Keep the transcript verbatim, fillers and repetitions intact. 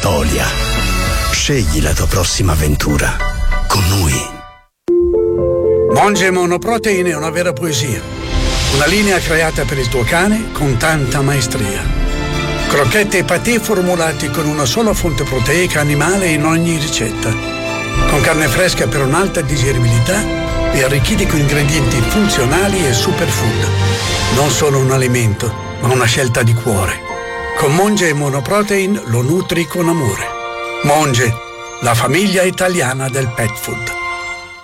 Tolia. Scegli la tua prossima avventura con noi. Monge Monoprotein è una vera poesia. Una linea creata per il tuo cane con tanta maestria. Crocchette e patè formulati con una sola fonte proteica animale in ogni ricetta. Con carne fresca per un'alta digeribilità e arricchiti con ingredienti funzionali e superfood. Non solo un alimento, ma una scelta di cuore. Con Monge Monoprotein lo nutri con amore. Monge, la famiglia italiana del pet food.